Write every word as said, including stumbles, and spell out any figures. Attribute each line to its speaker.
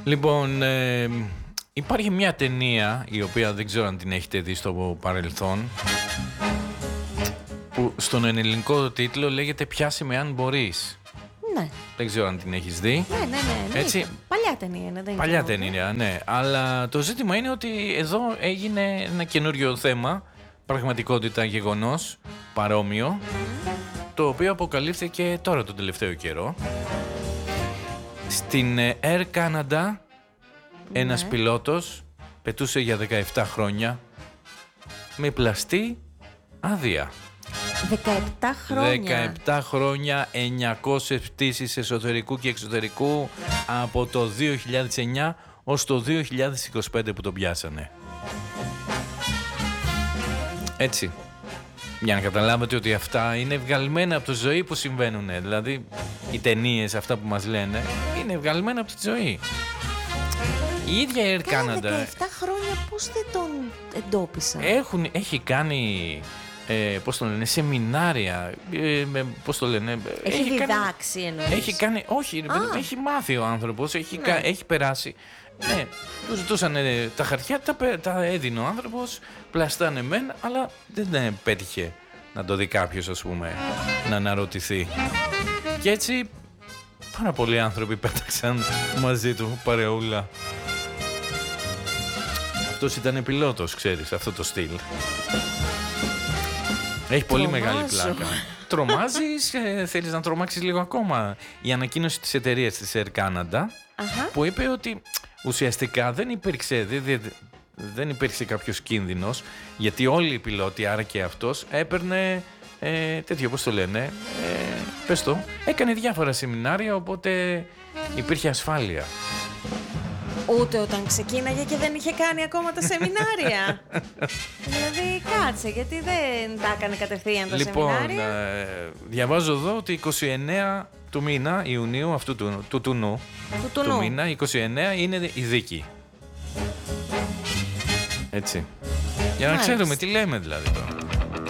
Speaker 1: Λοιπόν, ε, υπάρχει μια ταινία η οποία δεν ξέρω αν την έχετε δει στο παρελθόν, που στον ελληνικό τίτλο λέγεται «Πιάσε με αν μπορείς».
Speaker 2: Ναι.
Speaker 1: Δεν ξέρω αν την έχεις δει.
Speaker 2: Ναι, ναι, ναι. ναι.
Speaker 1: Έτσι.
Speaker 2: Παλιά ταινία είναι. Δεν
Speaker 1: Παλιά
Speaker 2: ξέρω.
Speaker 1: ταινία, ναι. Αλλά το ζήτημα είναι ότι εδώ έγινε ένα καινούριο θέμα, πραγματικότητα, γεγονός, παρόμοιο, το οποίο αποκαλύφθηκε τώρα τον τελευταίο καιρό. Στην Air Canada ένας
Speaker 2: Ναι.
Speaker 1: πιλότος πετούσε για δεκαεπτά χρόνια με πλαστή άδεια.
Speaker 2: δεκαεπτά χρόνια.
Speaker 1: δεκαεπτά χρόνια, εννιακόσιες πτήσεις εσωτερικού και εξωτερικού από το δύο χιλιάδες εννιά ως το δύο χιλιάδες είκοσι πέντε που τον πιάσανε. Έτσι. Για να καταλάβετε ότι αυτά είναι βγαλμένα από τη ζωή που συμβαίνουν. Δηλαδή, οι ταινίες αυτά που μας λένε είναι βγαλμένα από τη ζωή. Η ίδια η Air
Speaker 2: Κάνα
Speaker 1: Canada
Speaker 2: δεκαεπτά χρόνια πώς δεν τον εντόπισα.
Speaker 1: έχουν, έχει κάνει, ε, πώς το λένε, σεμινάρια, ε, με, πώς το λένε.
Speaker 2: Έχει
Speaker 1: κάνει-
Speaker 2: διδάξει εννοείς.
Speaker 1: Έχει κάνει, όχι, ρε παιδί μου,
Speaker 2: Α.
Speaker 1: έχει μάθει ο άνθρωπος, έχει,
Speaker 2: Ναι.
Speaker 1: κα- έχει περάσει. Ναι, του ζητούσαν ε, τα χαρτιά, τα, πε- τα έδινε ο άνθρωπος, πλαστάνε μεν, αλλά δεν ε, πέτυχε να το δει κάποιος, ας πούμε, να αναρωτηθεί. Και έτσι πάρα πολλοί άνθρωποι πέταξαν μαζί του παρεούλα. Αυτός ήταν πιλότος, ξέρεις, αυτό το στυλ. Έχει πολύ
Speaker 2: Τρομάζω.
Speaker 1: μεγάλη πλάκα. Τρομάζεις, ε, θέλεις να τρομάξεις λίγο ακόμα. Η ανακοίνωση της εταιρείας της Air Canada,
Speaker 2: Αχα.
Speaker 1: που είπε ότι ουσιαστικά δεν υπήρξε, δεν, δεν, δεν υπήρξε κάποιος κίνδυνος, γιατί όλοι οι πιλότοι, άρα και αυτός, έπαιρνε ε, τέτοιο, πώς το λένε, ε, πες το, έκανε διάφορα σεμινάρια, οπότε υπήρχε ασφάλεια.
Speaker 2: Ούτε όταν ξεκίναγε και δεν είχε κάνει ακόμα τα σεμινάρια. Δηλαδή κάτσε, γιατί δεν τα έκανε κατευθείαν τα
Speaker 1: Λοιπόν,
Speaker 2: σεμινάρια.
Speaker 1: ε, διαβάζω εδώ ότι είκοσι εννέα του μήνα, Ιουνίου αυτού του, του, του νου,
Speaker 2: Του
Speaker 1: του
Speaker 2: τουνού.
Speaker 1: μήνα, είκοσι εννέα είναι η δίκη. Έτσι. Για να
Speaker 2: Μάλιστα.
Speaker 1: ξέρουμε τι λέμε δηλαδή τώρα.